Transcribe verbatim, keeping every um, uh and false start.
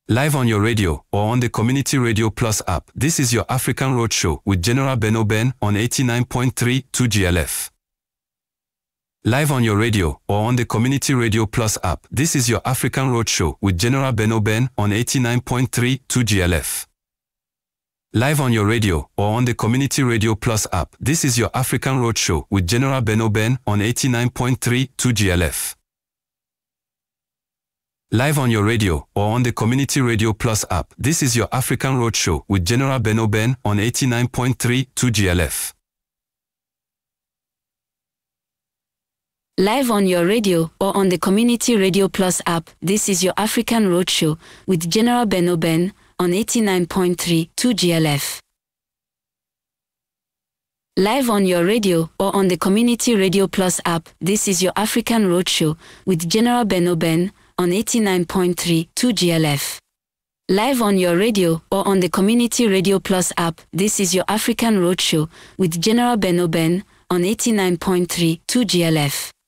Live on your radio or on the Community Radio Plus app, this is your African Roadshow with General Benno Ben on eighty-nine point three two G L F. Live on your radio or on the Community Radio Plus app, this is your African Roadshow with General Benno Ben on eighty-nine point three two G L F. Live on your radio or on the Community Radio Plus app, this is your African Roadshow with General Benno Ben on eighty-nine point three two G L F. Live on your radio or on the Community Radio Plus app, this is your African Roadshow with General Benno Ben on eighty-nine point three two G L F. Live on your radio or on the Community Radio Plus app, this is your African Roadshow with General Benno Ben on eighty-nine point three two G L F. Live on your radio or on the Community Radio Plus app, this is your African Roadshow with General Benno Ben on eighty-nine point three two G L F. Live on your radio or on the Community Radio Plus app, this is your African Roadshow with General Benno Ben on eighty-nine point three two G L F.